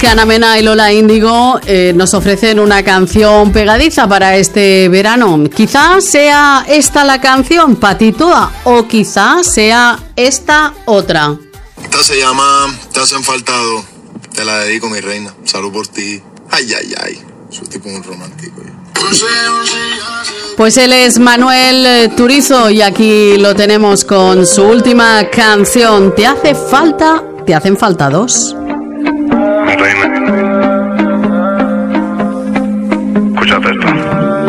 Ana Mena y Lola Índigo nos ofrecen una canción pegadiza para este verano. Quizás sea esta la canción, Patitoa, o quizás sea esta otra. Esta se llama Te hacen faltado. Te la dedico, mi reina. Salud por ti. Ay, ay, ay. Soy tipo muy romántico. Pues él es Manuel Turizo y aquí lo tenemos con su última canción. Te hacen falta dos. Mi reina, escúchate esto.